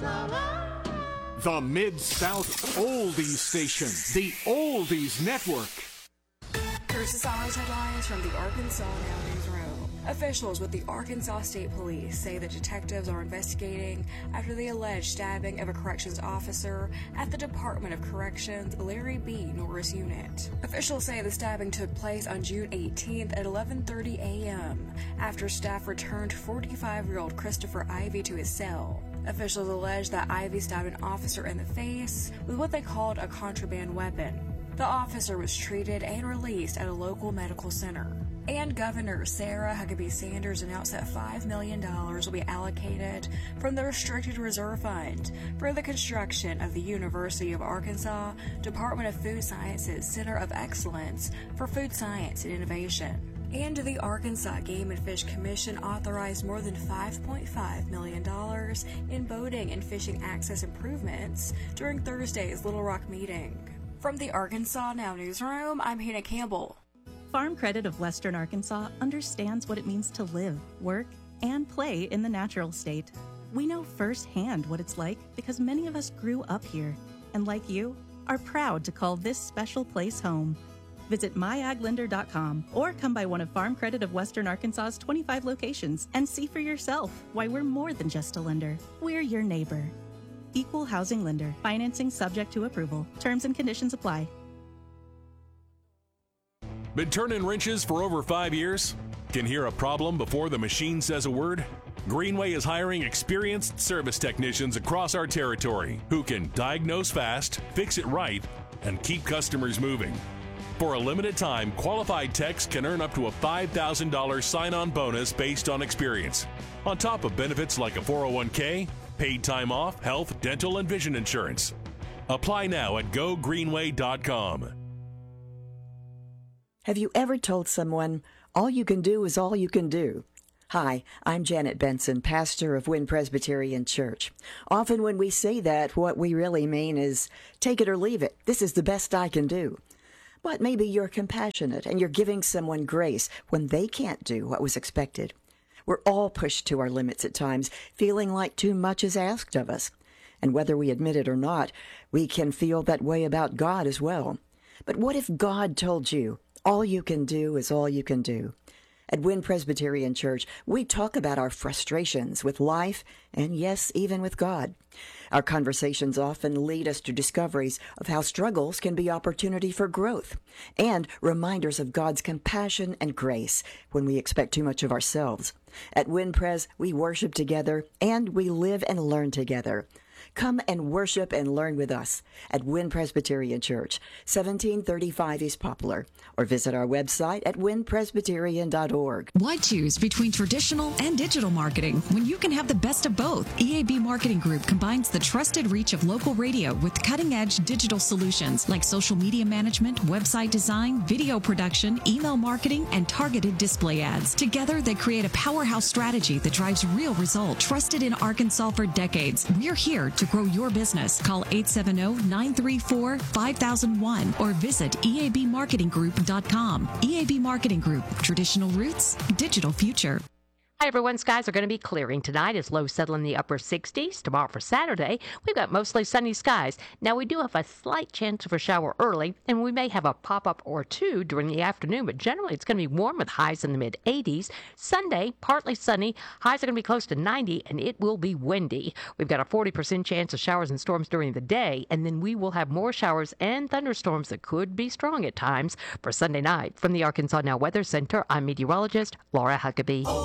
The Mid-South Oldies Station, the Oldies Network. Here's the Size headlines from the Arkansas Now Newsroom. Officials with the Arkansas State Police say that detectives are investigating after the alleged stabbing of a corrections officer at the Department of Corrections Larry B. Norris unit. Officials say the stabbing took place on June 18th at 11:30 a.m. after staff returned 45-year-old Christopher Ivy to his cell. Officials allege that Ivy stabbed an officer in the face with what they called a contraband weapon. The officer was treated and released at a local medical center. And Governor Sarah Huckabee Sanders announced that $5 million will be allocated from the Restricted Reserve Fund for the construction of the University of Arkansas Department of Food Sciences Center of Excellence for Food Science and Innovation. And the Arkansas Game and Fish Commission authorized more than $5.5 million in boating and fishing access improvements during Thursday's Little Rock meeting. From the Arkansas Now Newsroom, I'm Hannah Campbell. Farm Credit of Western Arkansas understands what it means to live, work, and play in the natural state. We know firsthand what it's like because many of us grew up here, and like you, are proud to call this special place home. Visit myaglender.com or come by one of Farm Credit of Western Arkansas's 25 locations and see for yourself why we're more than just a lender. We're your neighbor. Equal housing lender. Financing subject to approval. Terms and conditions apply. Been turning wrenches for over 5 years? Can hear a problem before the machine says a word? Greenway is hiring experienced service technicians across our territory who can diagnose fast, fix it right, and keep customers moving. For a limited time, qualified techs can earn up to a $5,000 sign-on bonus based on experience, on top of benefits like a 401k, paid time off, health, dental, and vision insurance. Apply now at gogreenway.com. Have you ever told someone, all you can do is all you can do? Hi, I'm Janet Benson, pastor of Wynn Presbyterian Church. Often when we say that, what we really mean is, take it or leave it. This is the best I can do. But maybe you're compassionate and you're giving someone grace when they can't do what was expected. We're all pushed to our limits at times, feeling like too much is asked of us. And whether we admit it or not, we can feel that way about God as well. But what if God told you, all you can do is all you can do? At Wynn Presbyterian Church, we talk about our frustrations with life and, yes, even with God. Our conversations often lead us to discoveries of how struggles can be opportunity for growth and reminders of God's compassion and grace when we expect too much of ourselves. At Wynn Pres, we worship together and we live and learn together. Come and worship and learn with us at Wynn Presbyterian Church, 1735 East Poplar, or visit our website at wynnpresbyterian.org. Why choose between traditional and digital marketing when you can have the best of both? EAB Marketing Group combines the trusted reach of local radio with cutting-edge digital solutions like social media management, website design, video production, email marketing, and targeted display ads. Together, they create a powerhouse strategy that drives real results. Trusted in Arkansas for decades, we're here to grow your business. Call 870-934-5001 or visit eabmarketinggroup.com. EAB Marketing Group, traditional roots, digital future. Hi, everyone. Skies are going to be clearing tonight as lows settle in the upper 60s. Tomorrow for Saturday, we've got mostly sunny skies. Now, we do have a slight chance of a shower early, and we may have a pop-up or two during the afternoon, but generally it's going to be warm with highs in the mid-80s. Sunday, partly sunny. Highs are going to be close to 90, and it will be windy. We've got a 40% chance of showers and storms during the day, and then we will have more showers and thunderstorms that could be strong at times for Sunday night. From the Arkansas Now Weather Center, I'm meteorologist Laura Huckabee.